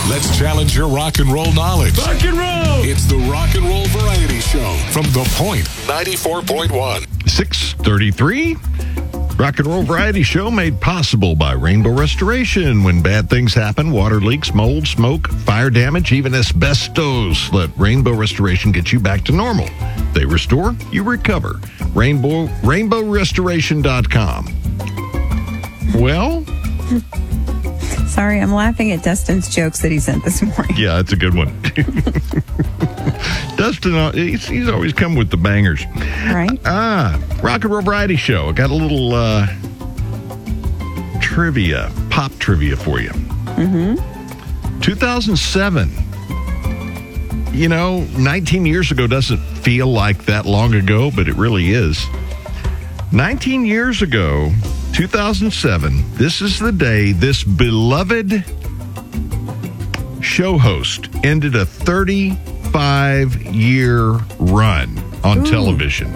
Let's challenge your rock and roll knowledge. Rock and roll! It's the Rock and Roll Variety Show from The Point 94.1. 6:33. Rock and Roll Variety Show made possible by Rainbow Restoration. When bad things happen, water leaks, mold, smoke, fire damage, even asbestos, let Rainbow Restoration get you back to normal. They restore, you recover. RainbowRestoration.com. Well... Sorry, I'm laughing at Dustin's jokes that he sent this morning. Yeah, that's a good one. Dustin, he's always come with the bangers. Right. Rock and Roll Variety Show. I got a little trivia, pop trivia for you. 2007. 19 years ago doesn't feel like that long ago, but it really is. 19 years ago, 2007, this is the day this beloved show host ended a 35-year run on television.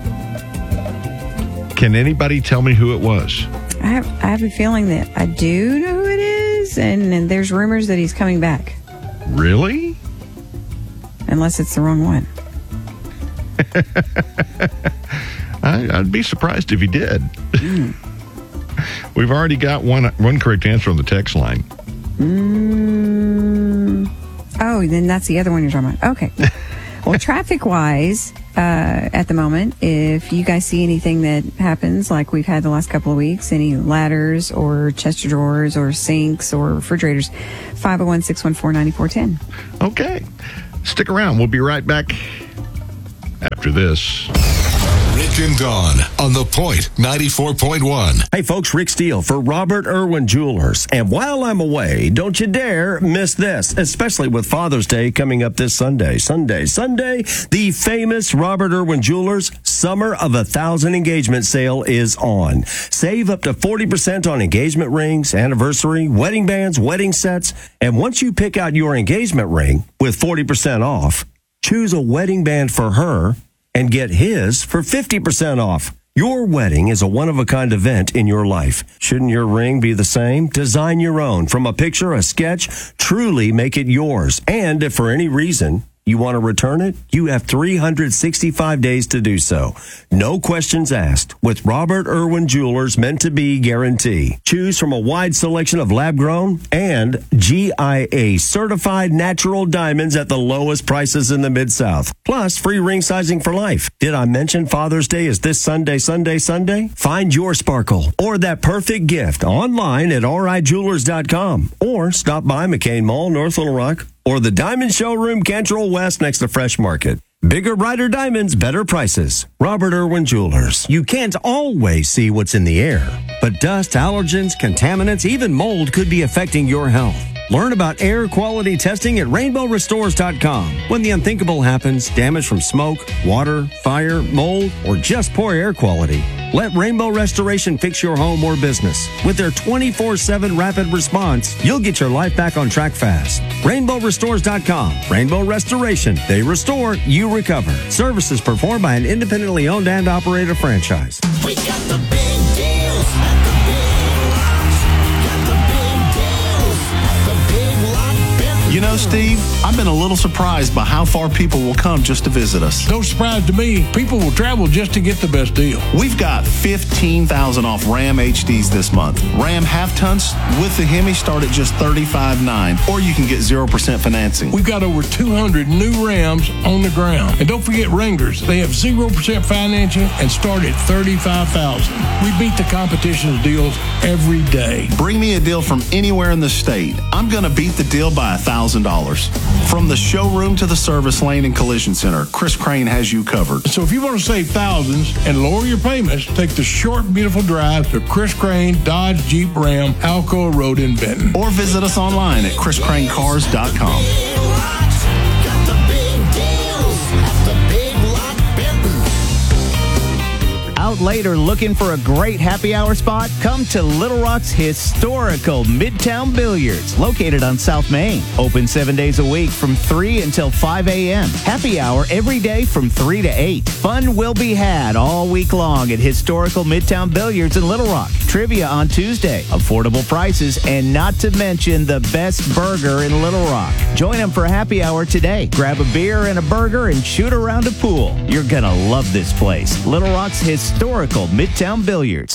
Can anybody tell me who it was? I have a feeling that I do know who it is, and there's rumors that he's coming back. Really? Unless it's the wrong one. I'd be surprised if he did. We've already got one correct answer on the text line. Oh, then that's the other one you're talking about. Okay. Well, traffic-wise, at the moment, if you guys see anything that happens, like we've had the last couple of weeks, any ladders or chest of drawers or sinks or refrigerators, 501-614-9410. Okay. Stick around. We'll be right back after this. Rick and Dawn on The Point 94.1. Hey folks, Rick Steele for Robert Irwin Jewelers. And while I'm away, don't you dare miss this, especially with Father's Day coming up this Sunday. Sunday, the famous Robert Irwin Jewelers Summer of 1,000 Engagement Sale is on. Save up to 40% on engagement rings, anniversary, wedding bands, wedding sets. And once you pick out your engagement ring with 40% off, choose a wedding band for her and get his for 50% off. Your wedding is a one-of-a-kind event in your life. Shouldn't your ring be the same? Design your own. From a picture, a sketch, truly make it yours. And if for any reason you want to return it, you have 365 days to do so. No questions asked. With Robert Irwin Jewelers meant to be guarantee. Choose from a wide selection of lab-grown and GIA certified natural diamonds at the lowest prices in the Mid-South. Plus, free ring sizing for life. Did I mention Father's Day is this Sunday? Find your sparkle or that perfect gift online at rijewelers.com or stop by McCain Mall, North Little Rock, or the Diamond Showroom, Cantrell West, next to Fresh Market. Bigger, brighter diamonds, better prices. Robert Irwin Jewelers. You can't always see what's in the air, but dust, allergens, contaminants, even mold could be affecting your health. Learn about air quality testing at rainbowrestores.com. When the unthinkable happens, damage from smoke, water, fire, mold, or just poor air quality, let Rainbow Restoration fix your home or business. With their 24/7 rapid response, you'll get your life back on track fast. RainbowRestores.com. Rainbow Restoration. They restore, you recover. Services performed by an independently owned and operated franchise. We got the big deals at the Big Lots. Got the big deals at the Big Lot Benton. You know, Steve, I've been a little surprised by how far people will come just to visit us. No surprise to me. People will travel just to get the best deal. We've got $15,000 off Ram HDs this month. Ram half-tons with the Hemi start at just $35,900, or you can get 0% financing. We've got over 200 new Rams on the ground. And don't forget Wranglers. They have 0% financing and start at $35,000. We beat the competition's deals every day. Bring me a deal from anywhere in the state. I'm going to beat the deal by $1,000. From the showroom to the service lane and collision center, Chris Crane has you covered. So if you want to save thousands and lower your payments, take the short, beautiful drive to Chris Crane Dodge Jeep Ram, Alcoa Road in Benton. Or visit us online at chriscranecars.com. Got the big deals at the Big Lot Benton. Out late or looking for a great happy hour spot? Come to Little Rock's historical Midtown Billiards, located on South Main. Open 7 days a week from 3 until 5 a.m. Happy hour every day from 3 to 8. Fun will be had all week long at historical Midtown Billiards in Little Rock. Trivia on Tuesday, affordable prices, and not to mention the best burger in Little Rock. Join them for happy hour today. Grab a beer and a burger and shoot around a pool. You're going to love this place. Little Rock's historical Midtown Billiards.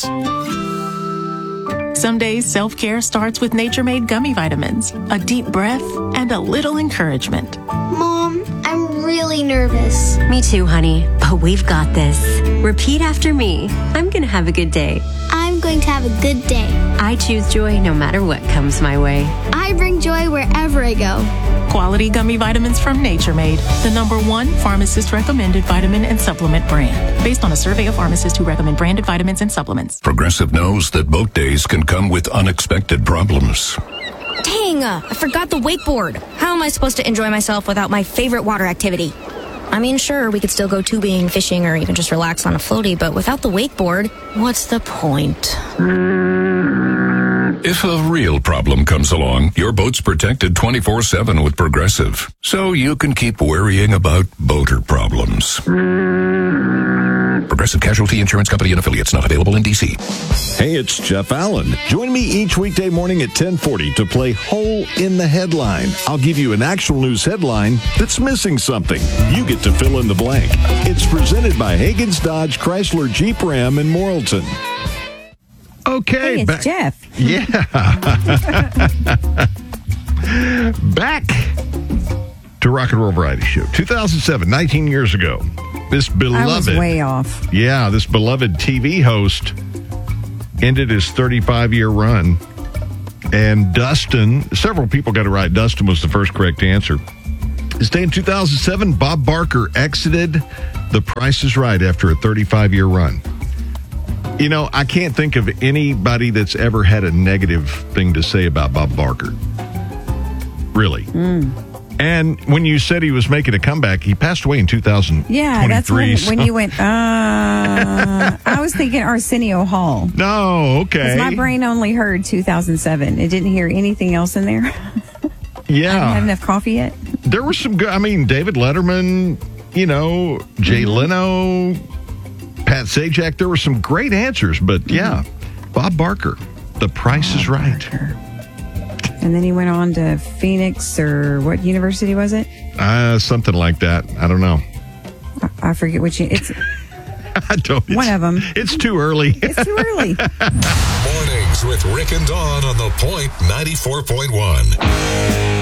Some days self-care starts with Nature Made gummy vitamins, a deep breath, and a little encouragement. Mom, I'm really nervous. Me too, honey, but we've got this. Repeat after me. I'm going to have a good day. I'm going to have a good day. I choose joy no matter what comes my way. I bring joy wherever I go. Quality gummy vitamins from Nature Made, the #1 pharmacist-recommended vitamin and supplement brand. Based on a survey of pharmacists who recommend branded vitamins and supplements. Progressive knows that boat days can come with unexpected problems. Dang, I forgot the wakeboard. How am I supposed to enjoy myself without my favorite water activity? I mean, sure, we could still go tubing, fishing, or even just relax on a floaty, but without the wakeboard, what's the point? If a real problem comes along, your boat's protected 24/7 with Progressive, so you can keep worrying about boater problems. Progressive Casualty Insurance Company and Affiliates, not available in D.C. Hey, it's Jeff Allen. Join me each weekday morning at 10:40 to play Hole in the Headline. I'll give you an actual news headline that's missing something. You get to fill in the blank. It's presented by Hagen's Dodge Chrysler Jeep Ram in Morrilton. Okay, Hey, it's Jeff. Yeah. Back to Rock and Roll Variety Show. 2007, 19 years ago. This beloved... I was way off. Yeah, this beloved TV host ended his 35-year run. And Dustin, several people got it right. Dustin was the first correct answer. This day in 2007, Bob Barker exited The Price is Right after a 35-year run. You know, I can't think of anybody that's ever had a negative thing to say about Bob Barker. Really. And when you said he was making a comeback, he passed away in 2023. Yeah, that's when you went, I was thinking Arsenio Hall. No, okay. 'Cause my brain only heard 2007. It didn't hear anything else in there. Yeah. I haven't had enough coffee yet. There was some good, I mean, David Letterman, you know, Jay Leno, Pat Sajak. There were some great answers, but yeah, Bob Barker, The Price is Right. And then he went on to Phoenix, or what university was it? Something like that. I don't know. I forget which. It's I don't. One of them. It's too early. It's too early. Mornings with Rick and Dawn on The Point 94.1.